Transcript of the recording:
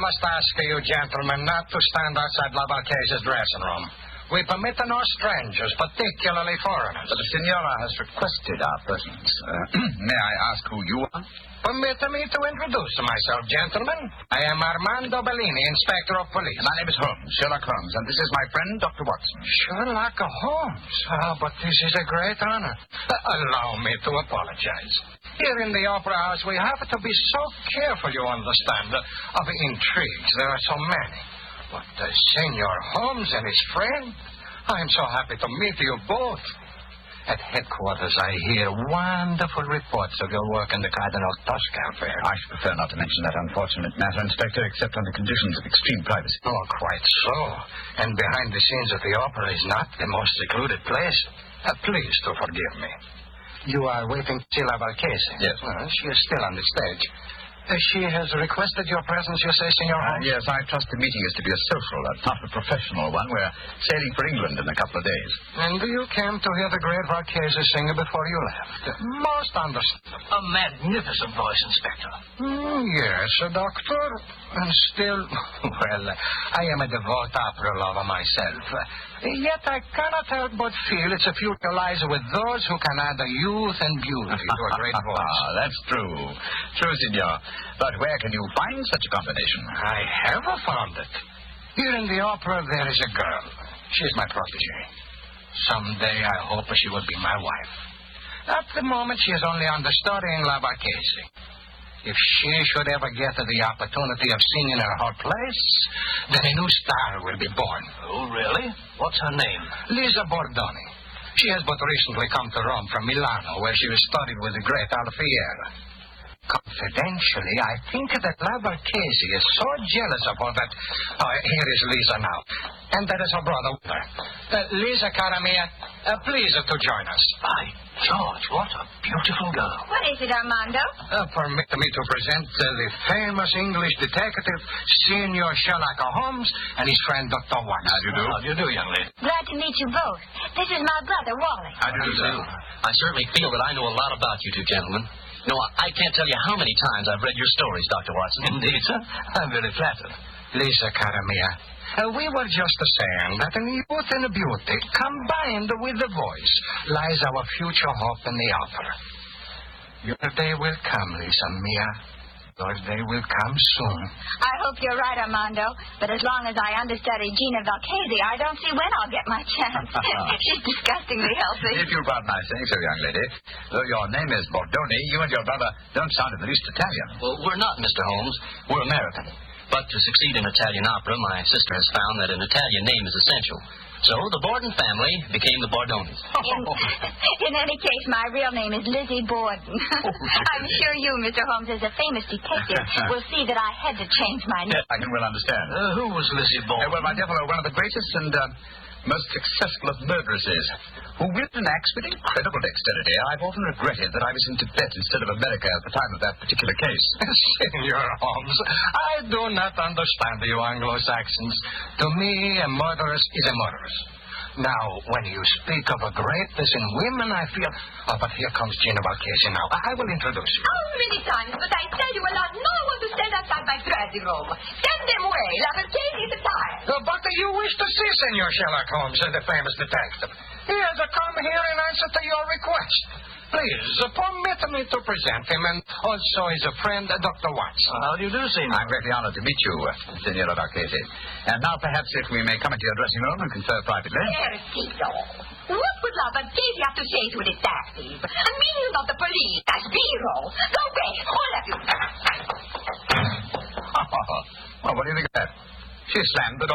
must ask you, gentlemen, not to stand outside La Marchese's dressing room. We permit no strangers, particularly foreigners. But the Senora has requested our presence. May I ask who you are? Permit me to introduce myself, gentlemen. I am Armando Bellini, Inspector of Police. My name is Holmes, Sherlock Holmes, and this is my friend, Dr. Watson. Sherlock Holmes? But this is a great honor. Allow me to apologize. Here in the Opera House, we have to be so careful, you understand, of intrigues. There are so many. But Senor Holmes and his friend, I am so happy to meet you both. At headquarters, I hear wonderful reports of your work in the Cardinal Tosca affair. I should prefer not to mention that unfortunate matter, Inspector, except under conditions of extreme privacy. Oh, quite so. And behind the scenes of the opera is not the most secluded place. Please to forgive me. You are waiting to see La Marchese? Yes. Well, she is still on the stage. She has requested your presence, you say, Senor Holmes? Yes, I trust the meeting is to be a social and not a professional one. We're sailing for England in a couple of days. And you came to hear the great Marchese sing before you left. Most understandable. A magnificent voice, Inspector. Yes, Doctor. And still, well, I am a devout opera lover myself. Yet I cannot help but feel its future lies with those who can add youth and beauty to a great voice. That's true. True, Senor. But where can you find such a combination? I have found it. Here in the opera, there is a girl. She is my protégée. Someday, I hope she will be my wife. At the moment, she is only understudying La Marchese. If she should ever get the opportunity of singing in her place, then a new star will be born. Oh, really? What's her name? Lisa Bordoni. She has but recently come to Rome from Milano, where she was studied with the great Alfieri. Confidentially, I think that La Marchese is so jealous of her that... here is Lisa now. And that is her brother with her. Lisa, cara mia, please to join us. By George, what a beautiful girl. What is it, Armando? Permit me to present the famous English detective, Senor Sherlock Holmes, and his friend, Dr. Watson. How do you do? How do you do, young lady? Glad to meet you both. This is my brother, Wally. How do you do? I certainly feel that I know a lot about you two gentlemen. No, I can't tell you how many times I've read your stories, Dr. Watson. Indeed, sir. I'm very flattered. Lisa, cara mia, we were just saying that in youth and beauty, combined with the voice, lies our future hope in the opera. Your day will come, Lisa mia. Your day will come soon. I hope you're right, Armando. But as long as I understudy Gina Valchese, I don't see when I'll get my chance. She's disgustingly healthy. If you'll pardon my saying so, young lady, though your name is Bordoni, you and your brother don't sound in the least Italian. Well, we're not, Mr. Holmes. We're American. But to succeed in Italian opera, my sister has found that an Italian name is essential. So the Borden family became the Bordonis. In any case, my real name is Lizzie Borden. I'm sure you, Mr. Holmes, as a famous detective, will see that I had to change my name. Yes, I can well understand. Who was Lizzie Borden? Well, my dear fellow, one of the greatest and most successful of murderesses, who wielded an axe with incredible dexterity. I've often regretted that I was in Tibet instead of America at the time of that particular case. Senor Holmes, I do not understand you Anglo-Saxons. To me, a murderess is a murderess. Now, when you speak of a greatness in women, I feel... Oh, but here comes Gina Valchese now. I will introduce you. How many times must I tell you allow no one to stand outside my dressing room? Send them away. La Marchese is tired. But you wish to see Senor Sherlock Holmes, the famous detective. He has come here in answer to your request. Please, permit me to present him, and also his friend, Dr. Watson. How do you do, Senor? I'm greatly honored to meet you, Senora Valchese. And now perhaps if we may come into your dressing room and confer privately. Ercito. What would La Marchese have to say to a detective? A minion of the police, a Spiro. Go away, all of you. Well, what do you think of that? She slammed the door.